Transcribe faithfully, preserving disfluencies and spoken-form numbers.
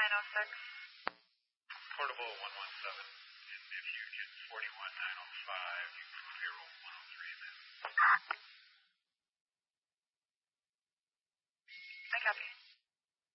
nine oh six. Portable one one seven. And if you get forty-one nine oh five, you can clear one oh three then. I copy.